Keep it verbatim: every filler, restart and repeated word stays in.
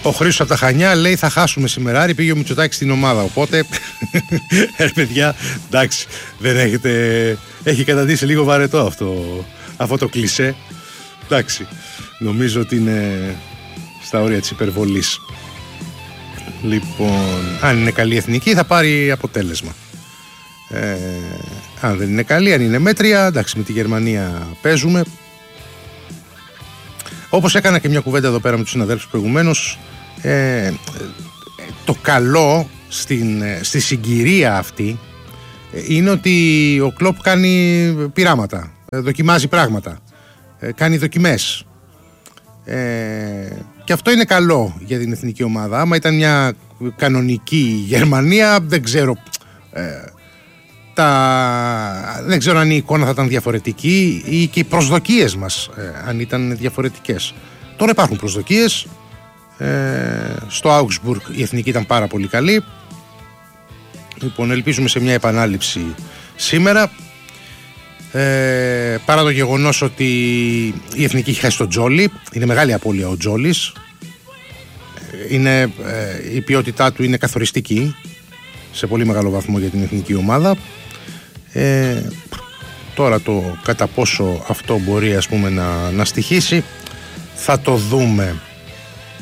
Ο Χρήστος από τα Χανιά λέει θα χάσουμε σήμερα, πήγε ο Μητσοτάκης στην ομάδα, οπότε ρε παιδιά, εντάξει, δεν έχετε, έχει καταντήσει λίγο βαρετό αυτό, αυτό το κλισέ, εντάξει, νομίζω ότι είναι στα όρια της υπερβολής. Λοιπόν, αν είναι καλή εθνική θα πάρει αποτέλεσμα. Ε, αν δεν είναι καλή, αν είναι μέτρια, εντάξει, με τη Γερμανία παίζουμε. Όπως έκανα και μια κουβέντα εδώ πέρα με τους συναδέλφους προηγουμένως, ε, το καλό στην, στη συγκυρία αυτή είναι ότι ο Κλοπ κάνει πειράματα, δοκιμάζει πράγματα, κάνει δοκιμές. Ε, και αυτό είναι καλό για την εθνική ομάδα. Άμα ήταν μια κανονική Γερμανία, δεν ξέρω ε, τα... δεν ξέρω αν η εικόνα θα ήταν διαφορετική ή και οι προσδοκίες μας ε, αν ήταν διαφορετικές. Τώρα υπάρχουν προσδοκίες. ε, στο Augsburg η εθνική ήταν πάρα πολύ καλή. Λοιπόν, ελπίζουμε σε μια επανάληψη σήμερα. Ε, παρά το γεγονός ότι η εθνική έχει χάσει τον Τζόλι, είναι μεγάλη απώλεια ο Τζόλις, είναι, ε, η ποιότητά του είναι καθοριστική σε πολύ μεγάλο βαθμό για την εθνική ομάδα. ε, τώρα το κατά πόσο αυτό μπορεί, ας πούμε, να, να στοιχήσει θα το δούμε.